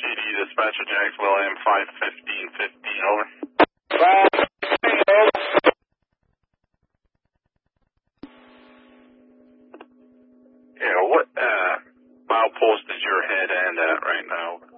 PD dispatcher Jags William 51515, over. 515, over. Yeah, what milepost is your head end at right now?